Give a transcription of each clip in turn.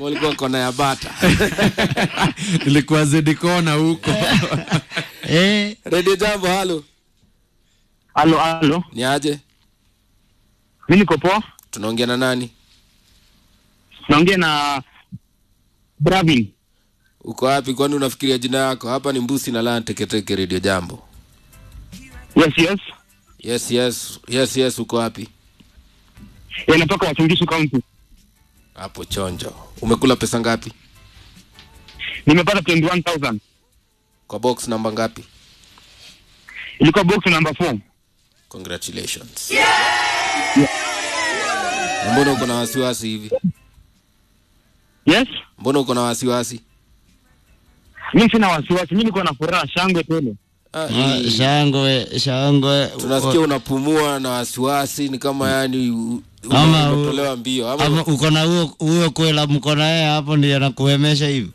walikuwa kona ya bata. Ilikuwa zedi kona huko. Radio Jambo, halo. Halo. Ni aje? Mimi niko poa. Tunaongea na nani? Naongea na Bravin. Uko wapi? Kwani unafikiria jina yako? Hapa ni Mbusi na Lan Teketeke Radio Jambo. Yes, uko wapi? Natoka Wasungishu County. Hapo chonjo. Umekula pesa ngapi? Nimepata 21,000. Kwa box namba ngapi? Ilikuwa box number 4. Congratulations. Mbona uko na wasiwasi hivi? Yes? Mbona uko na wasiwasi? Mimi sina wasiwasi, mimi niko na furaha, shangwe tele. Shangwe. Tunasikia unapumua na wasiwasi, ni kama yani umetolewa mbio. Ama uko na huyo kwela mkono yeye hapo ndiye anakuhemesha hivi.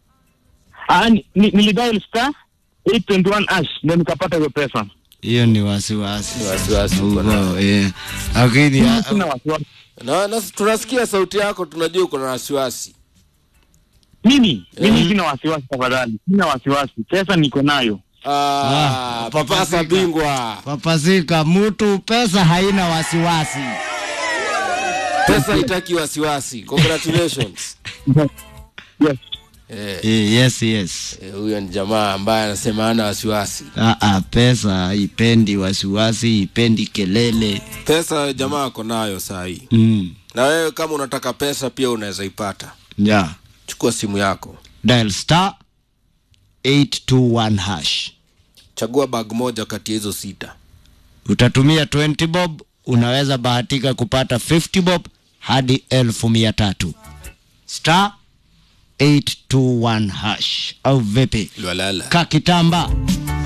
Nilidial star 821 ndio nikapata hiyo pesa. Hiyo ni wasiwasi. Uko na. Lakini sina wasiwasi. Na tunasikia sauti yako, tunajua uko na wasiwasi. Mimi sina wasiwasi tafadhali. Sina wasiwasi. Pesa niko nayo. Papasa bingwa. Papasika mtu, pesa haina wasiwasi. Pesa haitaki wasiwasi. Congratulations. Yes. Huyo ni jamaa ambaye anasema hana wasiwasi. Pesa haipendi wasiwasi, haipendi kelele. Pesa jamaa ako nayo saa hii. Na wewe kama unataka pesa pia unaweza ipata. Yeah. Chukua simu yako. Dial star 821 hash. Chagua bag moja kati ya hizo 6. Utatumia 20 bob, unaweza bahatika kupata 50 bob hadi 1,300. Star 821 hash. Au vipi? Lwalala. Kakitamba.